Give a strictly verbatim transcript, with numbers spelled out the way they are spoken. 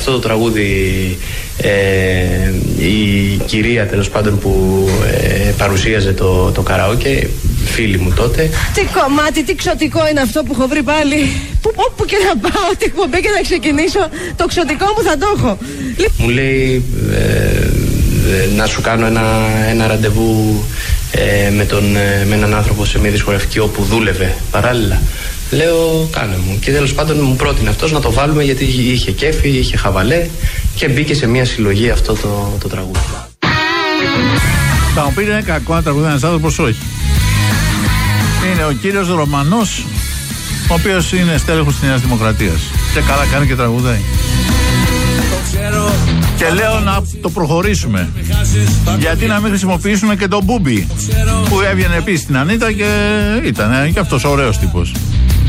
αυτό το τραγούδι ε, η κυρία τέλος πάντων που ε, παρουσίαζε το, το καραόκε, φίλη μου τότε. Τι κομμάτι, τι ξωτικό είναι αυτό που έχω βρει πάλι. Που, όπου και να πάω, τι εκπομπή και να ξεκινήσω, το ξωτικό μου θα το έχω. Μου λέει ε, να σου κάνω ένα, ένα ραντεβού ε, με, τον, ε, με έναν άνθρωπο σε μια δισκογραφική όπου δούλευε παράλληλα. Λέω κάνε μου, και τέλος πάντων μου πρότεινε αυτός να το βάλουμε γιατί είχε κέφι, είχε χαβαλέ και μπήκε σε μια συλλογή αυτό το, το τραγούδι. Θα μου πει είναι κακό να τραγουδάει ένας άνθρωπος, όχι. Είναι ο κύριος Ρωμανός, ο οποίος είναι στέλεχος της Νέας Δημοκρατίας και καλά κάνει και τραγουδάει. Και λέω να το προχωρήσουμε. Γιατί να μην χρησιμοποιήσουμε και τον Μπούμπι που έβγαινε επίσης στην Ανίτα και ήταν και αυτός ωραίος τύπος.